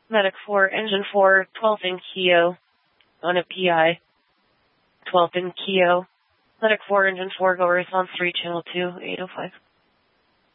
Medic 4, Engine 4, 12 in Keo on a PI. 12 in Keo. Medic 4, Engine 4, go response 3, Channel 2, 805.